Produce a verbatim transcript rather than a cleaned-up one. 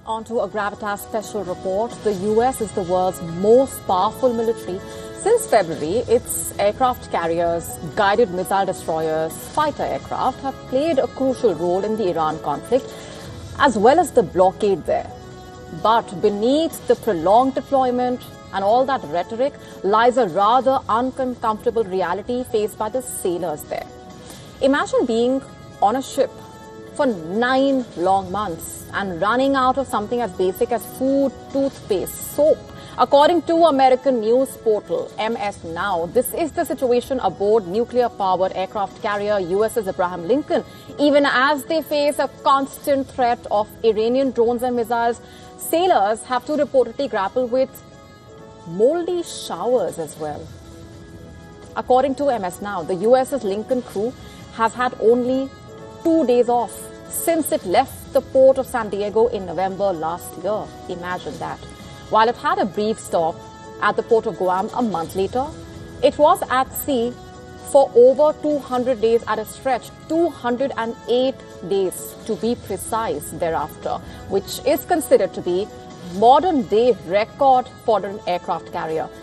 Onto a Gravitas special report. The U S is the world's most powerful military. Since February, its aircraft carriers, guided missile destroyers, fighter aircraft have played a crucial role in the Iran conflict, as well as the blockade there. But beneath the prolonged deployment and all that rhetoric lies a rather uncomfortable reality faced by the sailors there. Imagine being on a ship for nine long months and running out of something as basic as food, toothpaste, soap. According to American news portal M S Now, this is the situation aboard nuclear-powered aircraft carrier U S S Abraham Lincoln. Even as they face a constant threat of Iranian drones and missiles, sailors have to reportedly grapple with moldy showers as well. According to M S Now, the U S S Lincoln crew has had only two days off since it left the port of San Diego in November last year. Imagine that. While it had a brief stop at the port of Guam a month later, it was at sea for over two hundred days at a stretch, two hundred eight days to be precise thereafter, which is considered to be modern day record for an aircraft carrier.